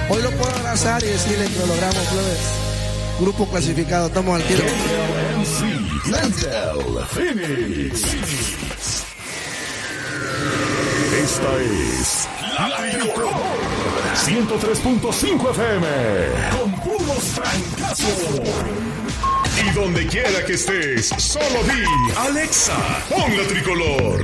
Hoy lo puedo abrazar y decirle que lo logramos, plebes. Grupo clasificado, estamos al tiro. KLMC, Lantel, Phoenix. Esta es La Tricolor 103.5 FM con puros francazos. Y donde quiera que estés, solo di Alexa, pon La Tricolor.